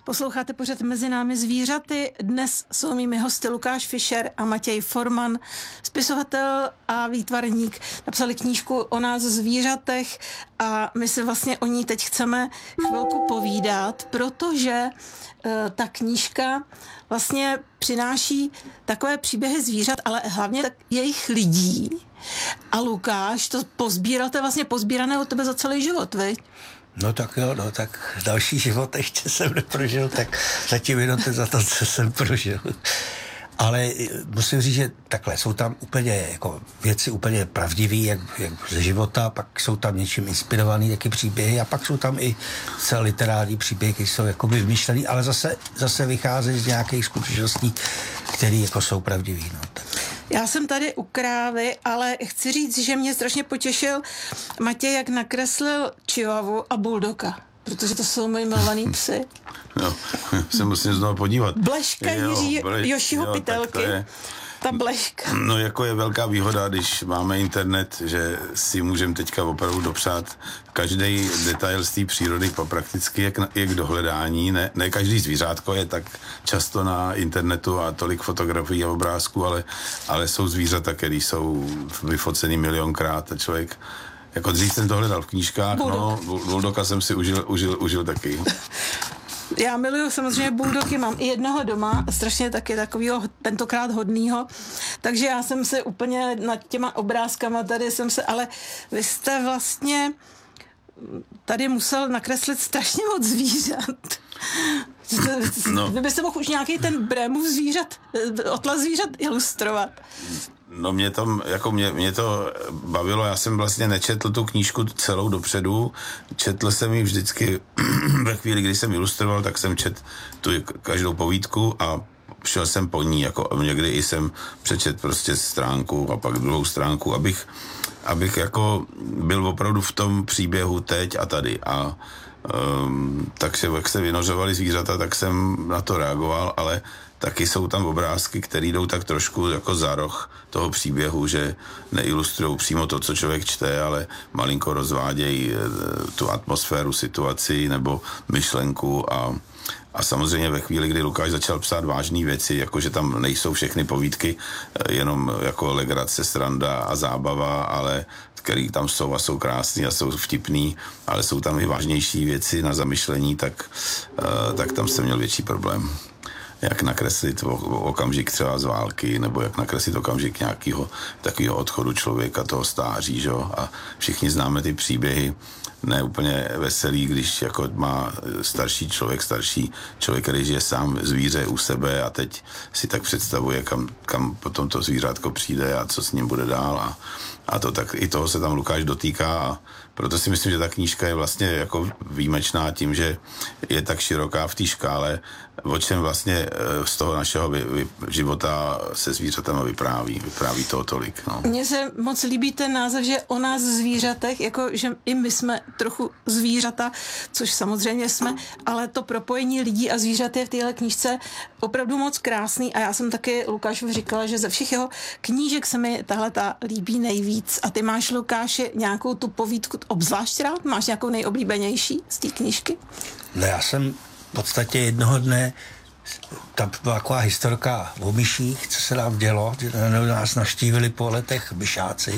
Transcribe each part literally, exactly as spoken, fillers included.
Posloucháte pořad Mezi námi zvířaty. Dnes jsou mými hosty Lukáš Fischer a Matěj Forman, spisovatel a výtvarník. Napsali knížku o nás zvířatech a my si vlastně o ní teď chceme chvilku povídat, protože uh, ta knížka vlastně přináší takové příběhy zvířat, ale hlavně tak jejich lidí. A Lukáš, to pozbíral, to je vlastně pozbírané od tebe za celý život, viď? No tak jo, no tak další život ještě jsem neprožil, tak zatím jenom za to, co jsem prožil. Ale musím říct, že takhle jsou tam úplně jako věci úplně pravdivé, jak, jak ze života, pak jsou tam něčím inspirovaný taky příběhy a pak jsou tam i celé literární příběhy, které jsou jakoby vymyšlený, ale zase, zase vycházejí z nějakých skutečností, které jako jsou pravdivý. No. Já jsem tady u krávy, ale chci říct, že mě strašně potěšil Matěj, jak nakreslil Chihuahu a Bulldoga, protože to jsou moji milovaný psy. No, se musím znovu podívat. Bleška Jiří Jošiho Pitelky. Ta bleška. No jako je velká výhoda, když máme internet, že si můžeme teďka opravdu dopřát každý detail z té přírody po prakticky jak, na, jak dohledání. Ne, ne každý zvířátko je tak často na internetu a tolik fotografií a obrázků, ale, ale jsou zvířata, které jsou vyfocený milionkrát a člověk jako dřív jsem to hledal v knížkách, Bulldog. no, Bulldoga jsem si užil, užil, užil taky. Já miluju samozřejmě bulldogy, mám i jednoho doma, strašně taky takovýho tentokrát hodnýho, takže já jsem se úplně nad těma obrázkama tady jsem se, ale vy jste vlastně tady musel nakreslit strašně moc zvířat. No. Vy byste mohl už nějaký ten Brémův zvířat, otlas zvířat ilustrovat. No mě to, jako mě, mě to bavilo, já jsem vlastně nečetl tu knížku celou dopředu, četl jsem ji vždycky ve chvíli, kdy jsem ilustroval, tak jsem četl tu každou povídku a šel jsem po ní, jako někdy i jsem přečet prostě stránku a pak druhou stránku, abych, abych jako byl opravdu v tom příběhu teď a tady a um, takže jak se vynořovaly zvířata, tak jsem na to reagoval, ale taky jsou tam obrázky, které jdou tak trošku jako za roh toho příběhu, že neilustrují přímo to, co člověk čte, ale malinko rozvádějí tu atmosféru, situaci nebo myšlenku a, a samozřejmě ve chvíli, kdy Lukáš začal psát vážné věci, jakože tam nejsou všechny povídky, jenom jako legrace, sranda a zábava, ale který tam jsou a jsou krásný a jsou vtipný, ale jsou tam i vážnější věci na zamyšlení, tak, tak tam jsem měl větší problém. Jak nakreslit okamžik třeba z války, nebo jak nakreslit okamžik nějakého takového odchodu člověka, toho stáří, že? A všichni známe ty příběhy, ne úplně veselý, když jako má starší člověk, starší člověk, který žije sám zvíře u sebe a teď si tak představuje, kam, kam potom to zvířátko přijde a co s ním bude dál a, a to tak, i toho se tam Lukáš dotýká a proto si myslím, že ta knížka je vlastně jako výjimečná tím, že je tak široká v té škále, o čem vlastně z toho našeho vy, vy, života se zvířatama vypráví. Vypráví toho tolik. No. Mně se moc líbí ten název, že o nás zvířatech, jako že i my jsme trochu zvířata, což samozřejmě jsme, ale to propojení lidí a zvířat je v téhle knížce opravdu moc krásný a já jsem taky Lukášovi říkala, že ze všech jeho knížek se mi tahle ta líbí nejvíc. A ty máš, Lukáši, nějakou tu povídku obzvlášť rád? Máš nějakou nejoblíbenější z té knížky? No já jsem v podstatě jednoho dne, tam byla taková historka o myších, co se nám dělo, že nás navštívili po letech myšáci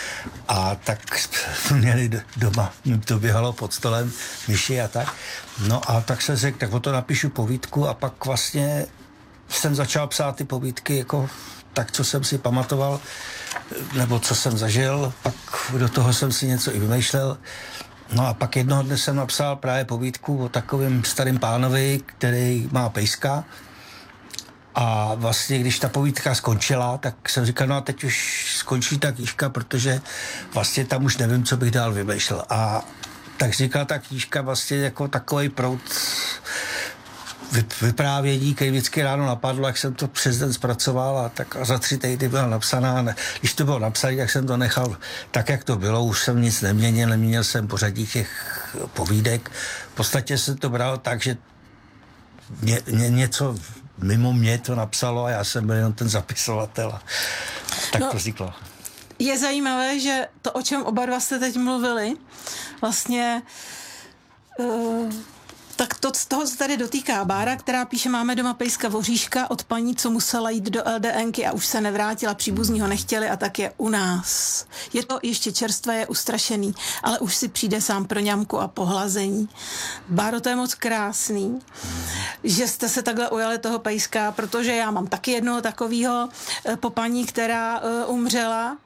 a tak měli doma, mi to běhalo pod stolem myši a tak. No a tak jsem řekl, tak o to napíšu povídku a pak vlastně jsem začal psát ty povídky jako tak, co jsem si pamatoval, nebo co jsem zažil, pak do toho jsem si něco i vymýšlel. No a pak jednoho dne jsem napsal právě povídku o takovém starém pánovi, který má pejska. A vlastně, když ta povídka skončila, tak jsem říkal, no a teď už skončí ta knížka, protože vlastně tam už nevím, co bych dál vymýšlel. A tak říkala ta knížka vlastně jako takový proud vyprávění, který vždycky ráno napadlo, jak jsem to přes den zpracoval a tak a za tři týdny byla napsaná. Když to bylo napsané, tak jsem to nechal tak, jak to bylo. Už jsem nic neměnil, neměnil jsem pořadí těch povídek. V podstatě jsem to bral tak, že ně, ně, něco mimo mě to napsalo a já jsem byl jenom ten zapisovatel. A tak no, to vzniklo. Je zajímavé, že to, o čem oba dva jste teď mluvili, vlastně uh, tak to z toho se tady dotýká Bára, která píše, máme doma pejska voříška od paní, co musela jít do LDNky a už se nevrátila, příbuzní ho nechtěli a tak je u nás. Je to ještě čerstvé, je ustrašený, ale už si přijde sám pro ňamku a pohlazení. Báro, to je moc krásný, že jste se takhle ujali toho pejska, protože já mám taky jednoho takového po paní, která uh, umřela.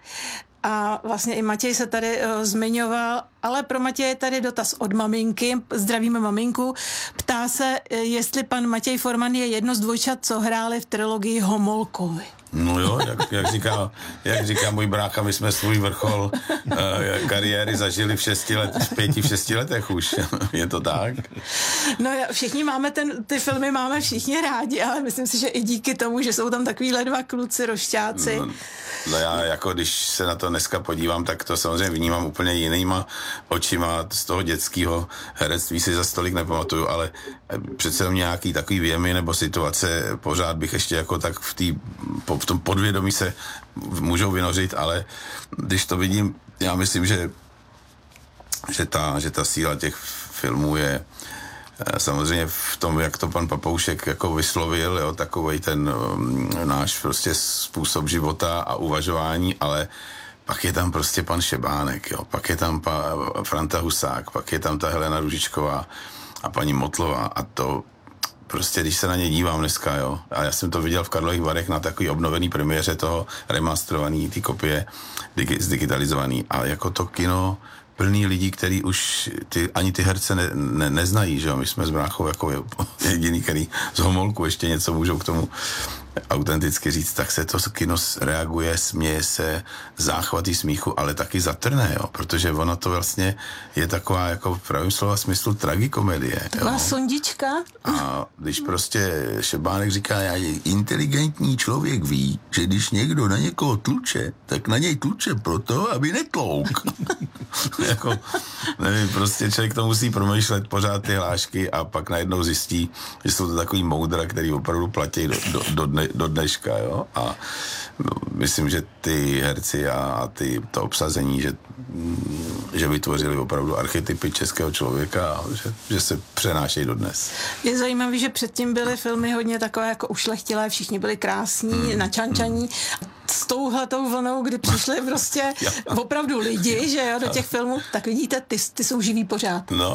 A vlastně i Matěj se tady uh, zmiňoval, ale pro Matěje je tady dotaz od maminky. Zdravíme maminku. Ptá se, jestli pan Matěj Forman je jedno z dvojčat, co hráli v trilogii Homolkovi. No jo, jak, jak, říká, jak říká můj brácha, my jsme svůj vrchol uh, kariéry zažili v šesti let, v pěti, v šesti letech už. Je to tak? No všichni máme ten, ty filmy máme všichni rádi, ale myslím si, že i díky tomu, že jsou tam takovýhle dva kluci, rošťáci. No, no já jako když se na to dneska podívám, tak to samozřejmě vnímám úplně jinýma očima. Z toho dětského herectví si za stolik nepamatuju, ale přece jenom nějaký takový věmy nebo situace pořád bych ještě jako tak v, tý, v tom podvědomí se můžou vynořit, ale když to vidím, já myslím, že, že, ta, že ta síla těch filmů je samozřejmě v tom, jak to pan Papoušek jako vyslovil, jo, takovej ten um, náš prostě způsob života a uvažování, ale pak je tam prostě pan Šebánek, jo, pak je tam pa, Franta Husák, pak je tam ta Helena Růžičková a paní Motlová a to prostě, když se na ně dívám dneska, jo, a já jsem to viděl v Karlových Varech na takový obnovený premiéře toho remasterovaný, ty kopie digi, zdigitalizovaný a jako to kino plný lidí, který už ty, ani ty herce ne, ne, neznají, že jo, my jsme s bráchou jako jediný, který z Homolku ještě něco můžou k tomu autenticky říct, tak se to kino reaguje, směje se, záchvaty smíchu, ale taky zatrne, jo, protože ono to vlastně je taková jako v pravém slova smyslu tragikomedie. Taková jo. sondička. A když prostě Šebánek říká, já inteligentní člověk ví, že když někdo na někoho tluče, tak na něj tluče proto, aby netlouk. Jako, nevím, prostě člověk to musí promýšlet pořád ty hlášky a pak najednou zjistí, že jsou to takový moudra, který opravdu platí do, do, do, dne, do dneška, jo, a no, myslím, že ty herci a, a ty, to obsazení, že, že vytvořili opravdu archetypy českého člověka a že, že se přenášejí do dnes. Je zajímavé, že předtím byly filmy hodně takové jako ušlechtilé, všichni byli krásní, hmm. načančaní. Hmm. S touhletou vlnou, kdy přišli prostě opravdu lidi, že jo, do těch filmů, tak vidíte, ty, ty jsou živí pořád. No.